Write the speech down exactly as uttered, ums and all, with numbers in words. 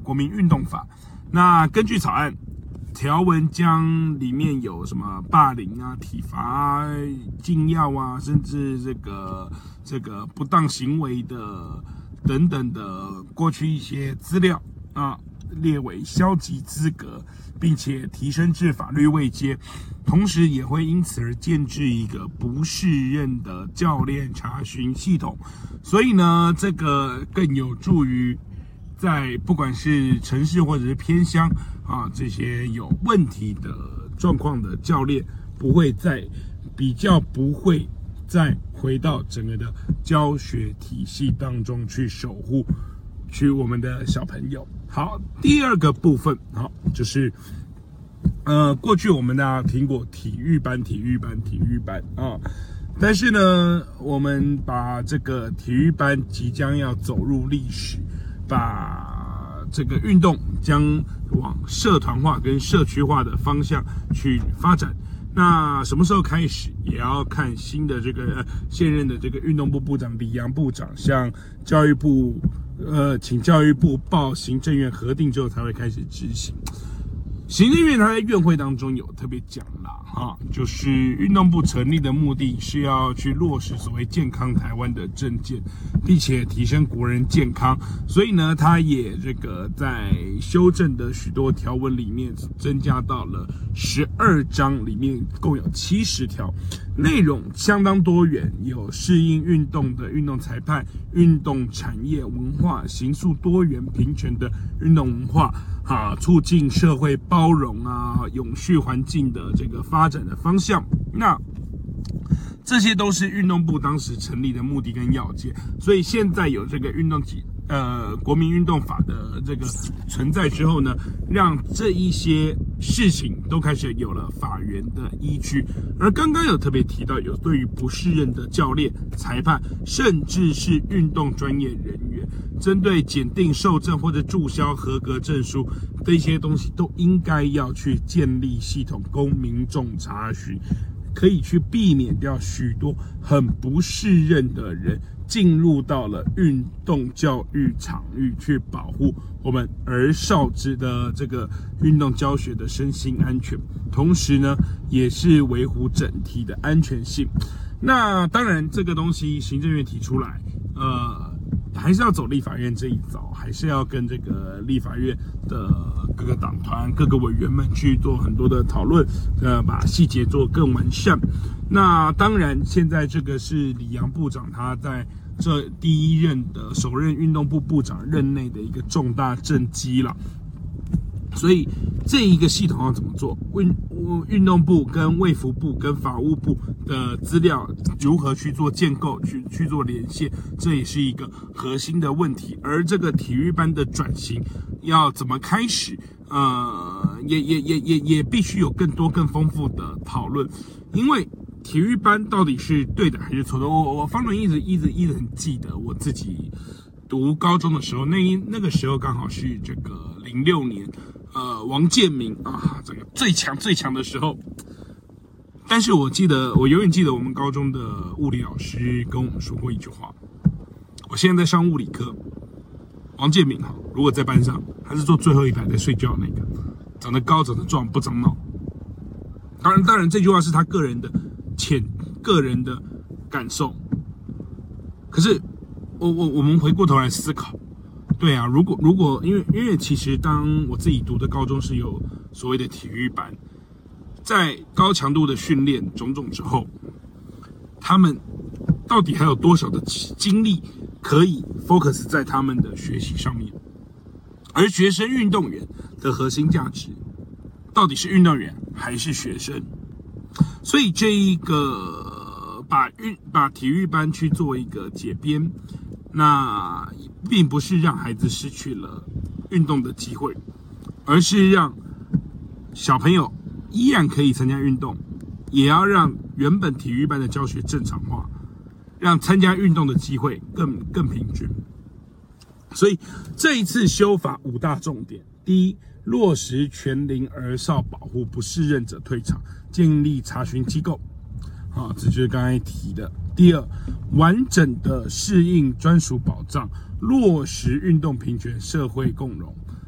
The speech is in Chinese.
国民运动法。那根据草案条文，将里面有什么霸凌啊、体罚啊、禁药啊，甚至这个这个不当行为的等等的过去一些资料啊，列为消极资格，并且提升至法律位阶。同时也会因此而建制一个不适任的教练查询系统，所以呢，这个更有助于在不管是城市或者是偏乡啊，这些有问题的状况的教练，不会再比较不会再回到整个的教学体系当中去守护去我们的小朋友。好，第二个部分，好，就是呃，过去我们大家听过体育班、体育班、体育班啊，但是呢，我们把这个体育班即将要走入历史，把这个运动将往社团化跟社区化的方向去发展。那什么时候开始，也要看新的这个、呃、现任的这个运动部部长李扬部长向教育部，呃，请教育部报行政院核定之后才会开始执行。行政院他在院会当中有特别讲啦，哈，就是运动部成立的目的是要去落实所谓健康台湾的政见，并且提升国人健康，所以呢，他也这个在修正的许多条文里面增加到了十二章，里面共有七十条，内容相当多元，有适应运动的运动裁判、运动产业文化、形塑多元平权的运动文化。啊，促进社会包容啊，永续环境的这个发展的方向，那这些都是运动部当时成立的目的跟要件。所以现在有这个运动体呃国民运动法的这个存在之后呢，让这一些事情都开始有了法源的依据。而刚刚有特别提到，有对于不适任的教练、裁判，甚至是运动专业人员，针对检定、受证或者注销合格证书这些东西，都应该要去建立系统供民众查询，可以去避免掉许多很不适任的人进入到了运动教育场域，去保护我们儿少之的这个运动教学的身心安全，同时呢，也是维护整体的安全性。那当然，这个东西行政院提出来，呃，还是要走立法院这一遭，还是要跟这个立法院的各个党团、各个委员们去做很多的讨论，呃，把细节做更完善。那当然，现在这个是李扬部长他在这第一任的首任运动部部长任内的一个重大政绩了。所以这一个系统要怎么做？运运动部跟卫福部跟法务部的资料如何去做建构，去去做连线，这也是一个核心的问题。而这个体育班的转型要怎么开始？呃，也也也也也必须有更多更丰富的讨论，因为体育班到底是对的还是错的？我我方伦一直一直一直很记得我自己读高中的时候，那那个时候刚好是这个零六年。呃，王建民啊，这个最强最强的时候，但是我记得，我永远记得我们高中的物理老师跟我们说过一句话。我现在在上物理课，王建民哈，如果在班上，他是坐最后一排在睡觉的那个，长得高，长得壮，不长脑。当然，当然这句话是他个人的浅个人的感受。可是，我我我们回过头来思考。对啊，如果如果因为因为其实当我自己读的高中是有所谓的体育班，在高强度的训练种种之后，他们到底还有多少的精力可以 focus 在他们的学习上面？而学生运动员的核心价值到底是运动员还是学生？所以这一个把运把体育班去做一个解编。那并不是让孩子失去了运动的机会，而是让小朋友依然可以参加运动，也要让原本体育班的教学正常化，让参加运动的机会更更平均。所以这一次修法五大重点：第一，落实全龄儿少保护，不适任者退场，建立查询机构。好，这就是刚才提的。第二，完整的适应专属保障，落实运动平权、社会共荣。